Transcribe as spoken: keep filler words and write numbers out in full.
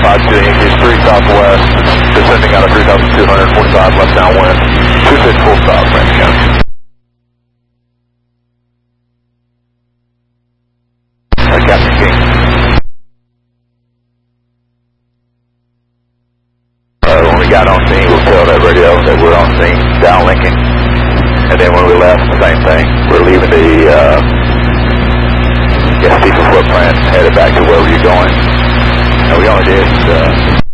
Roger, Yankees three southwest, descending out of three thousand two hundred forty-five, left downwind, two six full stop, Randy County. Uh, Captain King. Uh, when we got on scene, we'll tell that radio that we're on scene, downlinking. And then when we left, same thing. We're leaving the, uh, yeah, Steeple footprint, headed back to where we were going. And we only did, uh,